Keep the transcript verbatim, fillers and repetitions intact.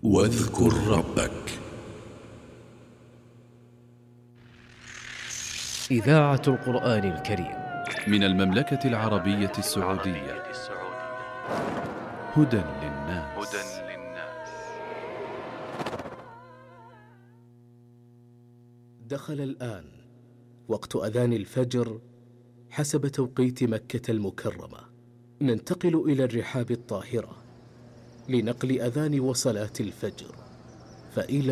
واذكر ربك. إذاعة القرآن الكريم من المملكة العربية السعودية. هدى للناس. دخل الآن وقت أذان الفجر حسب توقيت مكة المكرمة. ننتقل إلى الرحاب الطاهرة لنقل أذان وصلاة الفجر، فإلى